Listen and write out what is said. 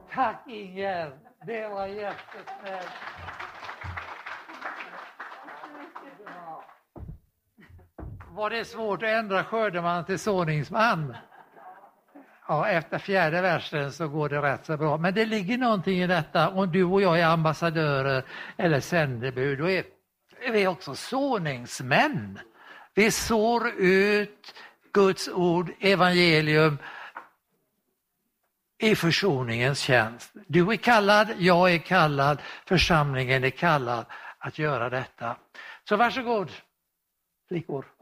Tack Inger, det var jättesnällt. Var det svårt att ändra Skördeman till såningsman? Ja, efter 4:e versen så går det rätt så bra. Men det ligger någonting i detta. Om du och jag är ambassadörer eller sändebud, då är vi också såningsmän. Vi sår ut Guds ord, evangelium i försoningens tjänst. Du är kallad, jag är kallad, församlingen är kallad att göra detta. Så varsågod, flickor.